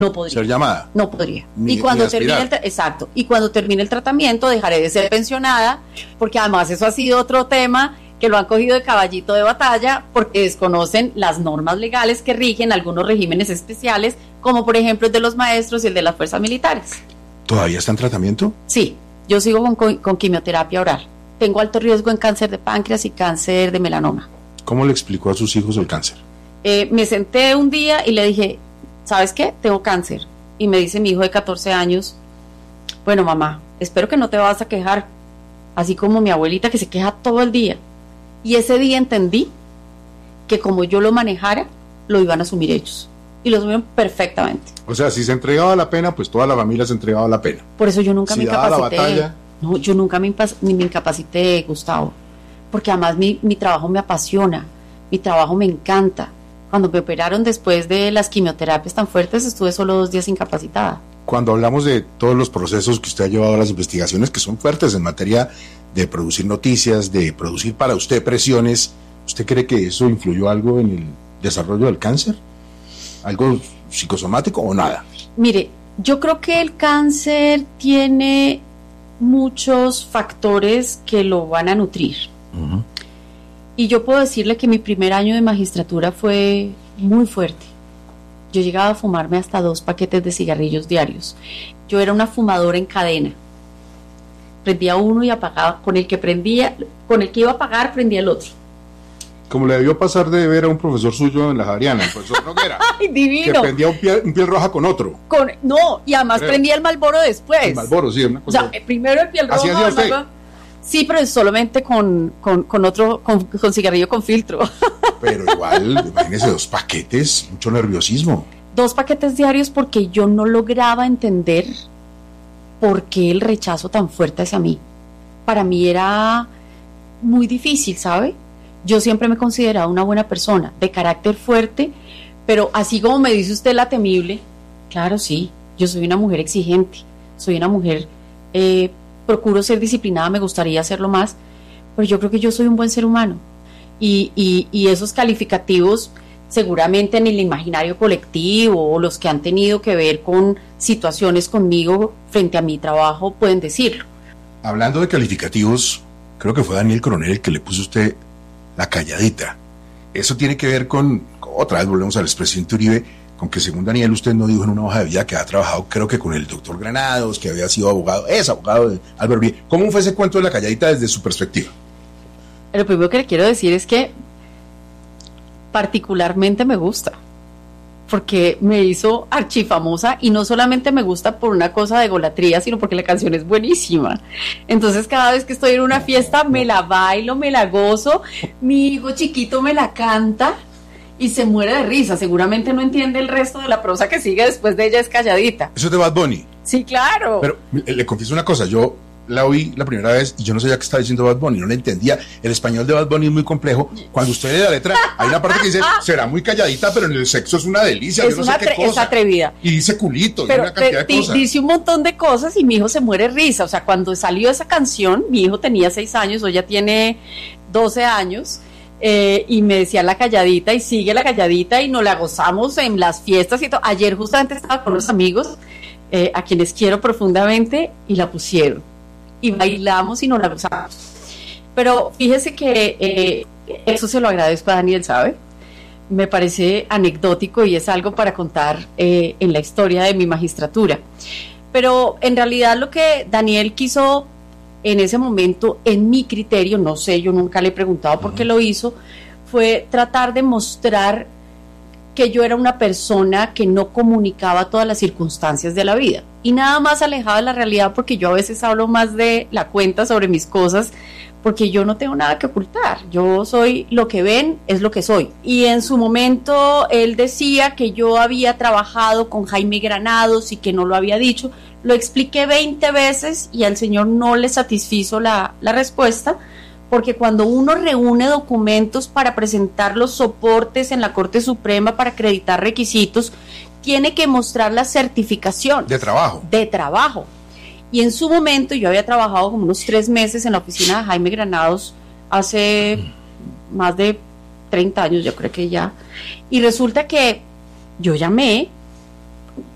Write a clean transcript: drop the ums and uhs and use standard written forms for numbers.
no podría. ¿Ser llamada? No podría. Ni, y cuando ni termine exacto. Y cuando termine el tratamiento dejaré de ser pensionada, porque además eso ha sido otro tema que lo han cogido de caballito de batalla porque desconocen las normas legales que rigen algunos regímenes especiales, como por ejemplo el de los maestros y el de las fuerzas militares. ¿Todavía está en tratamiento? Sí, yo sigo con quimioterapia oral. Tengo alto riesgo en cáncer de páncreas y cáncer de melanoma. ¿Cómo le explicó a sus hijos el cáncer? Me senté un día y le dije, ¿sabes qué? Tengo cáncer. Y me dice mi hijo de 14 años, bueno, mamá, espero que no te vas a quejar, así como mi abuelita que se queja todo el día. Y ese día entendí que como yo lo manejara, lo iban a asumir ellos. Y lo asumieron perfectamente. O sea, si se entregaba la pena, pues toda la familia se entregaba la pena. Por eso yo nunca me daba incapacité. la batalla. No, yo nunca me incapacité, Gustavo. Porque además mi trabajo me apasiona, mi trabajo me encanta. Cuando me operaron después de las quimioterapias tan fuertes, estuve solo 2 días incapacitada. Cuando hablamos de todos los procesos que usted ha llevado a las investigaciones, que son fuertes en materia de producir noticias, de producir para usted presiones, ¿usted cree que eso influyó algo en el desarrollo del cáncer? ¿Algo psicosomático o nada? Mire, yo creo que el cáncer tiene muchos factores que lo van a nutrir. Uh-huh. Y yo puedo decirle que mi primer año de magistratura fue muy fuerte. Yo llegaba a fumarme hasta 2 paquetes de cigarrillos diarios. Yo era una fumadora en cadena. Prendía uno y apagaba, con el que iba a apagar, prendía el otro. Como le debió pasar de ver a un profesor suyo en la Javeriana, el profesor Noguera. ¡Ay, divino! Que prendía un piel roja con otro. No, y además prendía el Marlboro después. El Marlboro, sí, una cosa. O sea, primero el piel roja. ¿Así hacía usted? Sí, pero solamente con cigarrillo con filtro. Pero igual, imagínese 2 paquetes, mucho nerviosismo. 2 paquetes diarios porque yo no lograba entender por qué el rechazo tan fuerte hacia mí. Para mí era muy difícil, ¿sabe? Yo siempre me he considerado una buena persona, de carácter fuerte, pero así como me dice usted la temible, claro, sí, yo soy una mujer exigente, soy una mujer, procuro ser disciplinada, me gustaría hacerlo más, pero yo creo que yo soy un buen ser humano. Y esos calificativos seguramente en el imaginario colectivo o los que han tenido que ver con situaciones conmigo frente a mi trabajo pueden decirlo. Hablando de calificativos, creo que fue Daniel Coronel el que le puso a usted la calladita. Eso tiene que ver con, otra vez volvemos al expresidente Uribe, con que según Daniel usted no dijo en una hoja de vida que ha trabajado creo que con el doctor Granados, que había sido abogado, es abogado de Álvaro Uribe. ¿Cómo fue ese cuento de la calladita desde su perspectiva? Lo primero que le quiero decir es que particularmente me gusta, porque me hizo archifamosa y no solamente me gusta por una cosa de egolatría, sino porque la canción es buenísima. Entonces cada vez que estoy en una fiesta me la bailo, me la gozo, mi hijo chiquito me la canta y se muere de risa. Seguramente no entiende el resto de la prosa que sigue después de ella, es calladita. ¿Eso es de Bad Bunny? Sí, claro. Pero le confieso una cosa, yo la oí la primera vez y yo no sabía qué estaba diciendo Bad Bunny, no la entendía. El español de Bad Bunny es muy complejo. Cuando usted lee la letra, hay una parte que dice, será muy calladita, pero en el sexo es una delicia, es yo no sé qué cosa. Es atrevida. Y dice culito, pero, y una cantidad de cosas. Dice un montón de cosas y mi hijo se muere de risa. O sea, cuando salió esa canción, mi hijo tenía 6 años, hoy ya tiene 12 años, y me decía la calladita, y sigue la calladita, y nos la gozamos en las fiestas y todo. Ayer justamente estaba con los amigos, a quienes quiero profundamente, y la pusieron. Y bailamos y nos la gozamos. Pero fíjese que eso se lo agradezco a Daniel, ¿sabe? Me parece anecdótico y es algo para contar en la historia de mi magistratura. Pero en realidad lo que Daniel quiso en ese momento, en mi criterio, no sé, yo nunca le he preguntado por qué lo hizo, fue tratar de mostrar que yo era una persona que no comunicaba todas las circunstancias de la vida y nada más alejada de la realidad, porque yo a veces hablo más de la cuenta sobre mis cosas, porque yo no tengo nada que ocultar, yo soy lo que ven, es lo que soy. Y en su momento él decía que yo había trabajado con Jaime Granados y que no lo había dicho, lo expliqué 20 veces y al señor no le satisfizo la respuesta, porque cuando uno reúne documentos para presentar los soportes en la Corte Suprema para acreditar requisitos, tiene que mostrar la certificación de trabajo. Y en su momento yo había trabajado como unos 3 meses en la oficina de Jaime Granados hace más de 30 años, yo creo que ya, y resulta que yo llamé